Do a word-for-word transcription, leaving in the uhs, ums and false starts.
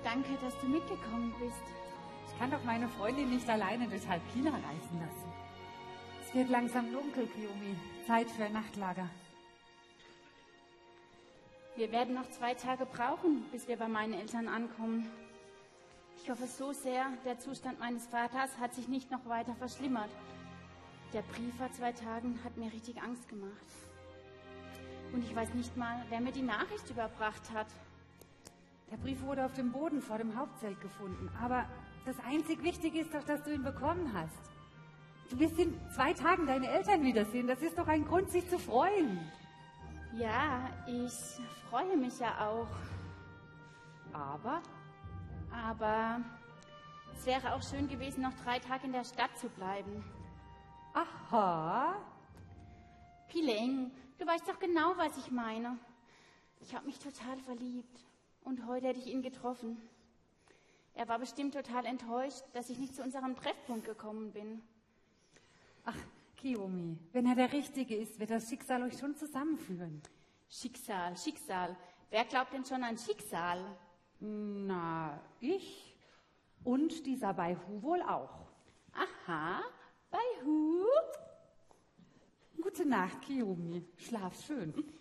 Danke, dass du mitgekommen bist. Ich kann doch meine Freundin nicht alleine durch halb China reisen lassen. Es wird langsam dunkel, Kiyomi. Zeit für ein Nachtlager. Wir werden noch zwei Tage brauchen, bis wir bei meinen Eltern ankommen. Ich hoffe so sehr, der Zustand meines Vaters hat sich nicht noch weiter verschlimmert. Der Brief vor zwei Tagen hat mir richtig Angst gemacht. Und ich weiß nicht mal, wer mir die Nachricht überbracht hat. Der Brief wurde auf dem Boden vor dem Hauptzelt gefunden. Aber das einzig Wichtige ist doch, dass du ihn bekommen hast. Du wirst in zwei Tagen deine Eltern wiedersehen. Das ist doch ein Grund, sich zu freuen. Ja, ich freue mich ja auch. Aber? Aber es wäre auch schön gewesen, noch drei Tage in der Stadt zu bleiben. Aha. Pileng, du weißt doch genau, was ich meine. Ich habe mich total verliebt. Und heute hätte ich ihn getroffen. Er war bestimmt total enttäuscht, dass ich nicht zu unserem Treffpunkt gekommen bin. Ach, Kiyomi, wenn er der Richtige ist, wird das Schicksal euch schon zusammenführen. Schicksal, Schicksal. Wer glaubt denn schon an Schicksal? Na, ich und dieser Baihu wohl auch. Aha, Baihu. Gute Nacht, Kiyomi. Schlaf schön.